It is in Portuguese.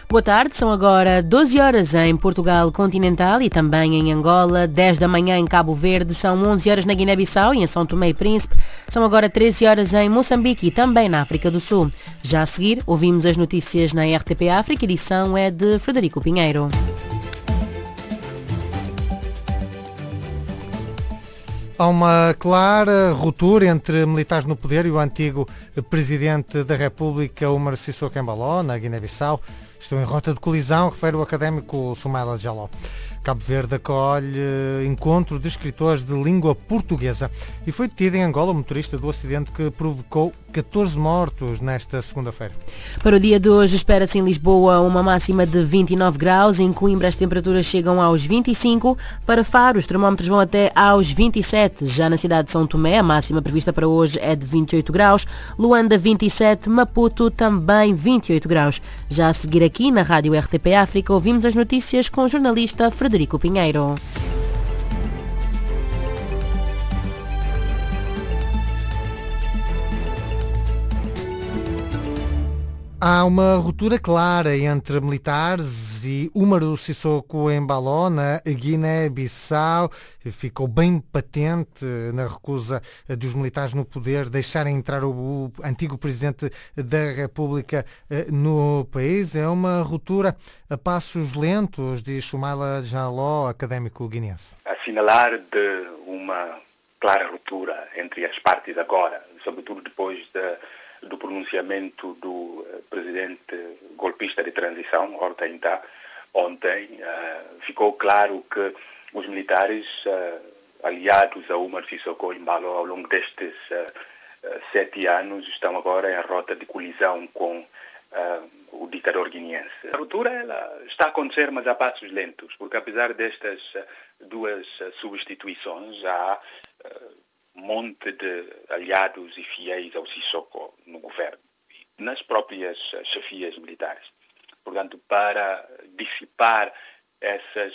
Boa tarde, são agora 12 horas em Portugal continental e também em Angola, 10 da manhã em Cabo Verde, são 11 horas na Guiné-Bissau e em São Tomé e Príncipe, são agora 13 horas em Moçambique e também na África do Sul. Já a seguir, ouvimos as notícias na RTP África, a edição é de Frederico Pinheiro. Há uma clara ruptura entre militares no poder e o antigo presidente da República, Umar Sissoko Embaló, na Guiné-Bissau. Estão em rota de colisão, refere o académico Soumaila Jaló. Cabo Verde acolhe encontro de escritores de língua portuguesa e foi detido em Angola o motorista do acidente que provocou 14 mortos nesta segunda-feira. Para o dia de hoje espera-se em Lisboa uma máxima de 29 graus, em Coimbra as temperaturas chegam aos 25, para Faro os termómetros vão até aos 27, já na cidade de São Tomé a máxima prevista para hoje é de 28 graus, Luanda 27, Maputo também 28 graus. Já a seguir aqui na Rádio RTP África ouvimos as notícias com o jornalista Frederico Pinheiro. Há uma ruptura clara entre militares e Umar Sissoko Embaló na Guiné-Bissau. Ficou bem patente na recusa dos militares no poder deixarem entrar o antigo presidente da República no país. É uma ruptura a passos lentos, diz Soumaila Jaló, académico guineense. Assinalar de uma clara ruptura entre as partes agora, sobretudo depois do pronunciamento do presidente golpista de transição, Horta Inta, ontem, ficou claro que os militares aliados a Umar Sissoko Embaló ao longo destes 7 anos estão agora em rota de colisão com o ditador guineense. A ruptura ela está a acontecer, mas a passos lentos, porque apesar destas duas substituições, há monte de aliados e fiéis ao Sissoko no governo, nas próprias chefias militares. Portanto, para dissipar essas